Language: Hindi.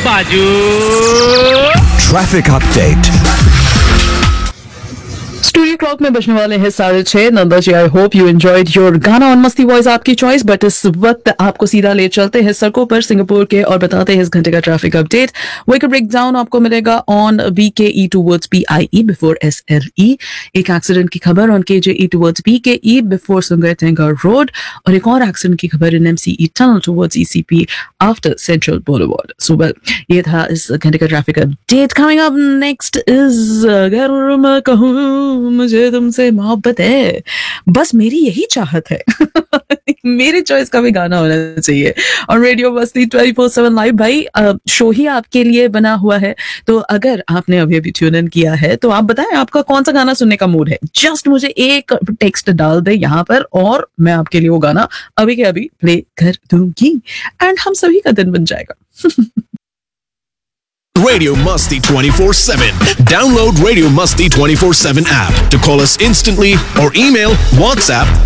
बाजू Traffic update. स्टूडियो क्लॉक में बजने वाले हैं 6:30। Nanda ji, I hope you enjoyed your गाना ऑन मस्ती वॉइस, आपकी चॉइस। बट इस वक्त आपको सीधा ले चलते हैं सड़कों पर सिंगापुर के और बताते हैं इस घंटे का traffic update. Vehicle break down आपको मिलेगा on BKE towards PIE before SLE। एक एक्सीडेंट की खबर on KJE towards BKE before Sungai Tenga road, और एक और एक्सीडेंट की खबर इन MCE tunnel towards ECP after central बोulevard। So well, ये था इस घंटे का traffic update. Coming up next is, अगर मैं कहूँ मुझे तुमसे मोहब्बत है, बस मेरी यही चाहत है। मेरी चॉइस का भी गाना होना चाहिए और रेडियो मस्ती 24/7 लाइव। भाई शो ही आपके लिए बना हुआ है, तो अगर आपने अभी अभी ट्यून इन किया है तो आप बताएं आपका कौन सा गाना सुनने का मूड है। जस्ट मुझे एक टेक्स्ट डाल दे यहाँ पर और मैं आपके लिए वो गाना अभी के अभी प्ले कर दूंगी एंड हम सभी का दिन बन जाएगा। Radio Musty 24/7. Download Radio Musty 24/7 app to call us instantly or email WhatsApp